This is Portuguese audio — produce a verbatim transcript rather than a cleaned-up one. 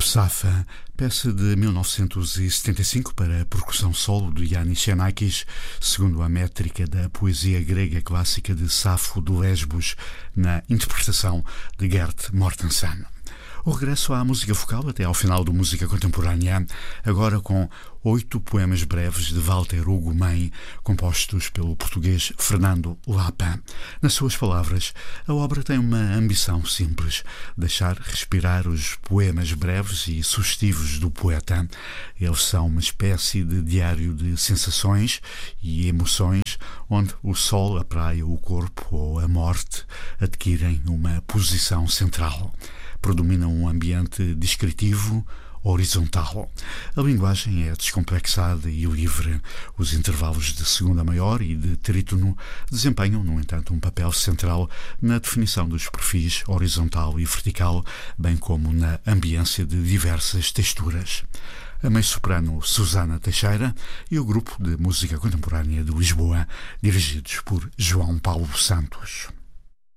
Safa, peça de mil novecentos e setenta e cinco para a percussão solo de Yannis Xenakis, segundo a métrica da poesia grega clássica de Safo de Lesbos, na interpretação de Gert Mortensen. O regresso à música vocal até ao final do Música Contemporânea, agora com oito poemas breves de Walter Hugo Mãe, compostos pelo português Fernando Lapa. Nas suas palavras, a obra tem uma ambição simples: deixar respirar os poemas breves e sugestivos do poeta. Eles são uma espécie de diário de sensações e emoções, onde o sol, a praia, o corpo ou a morte adquirem uma posição central. Predomina um ambiente descritivo, horizontal. A linguagem é descomplexada e livre. Os intervalos de segunda maior e de trítono desempenham, no entanto, um papel central na definição dos perfis horizontal e vertical, bem como na ambiência de diversas texturas. A mãe-soprano Susana Teixeira e o grupo de música contemporânea de Lisboa, dirigidos por João Paulo Santos.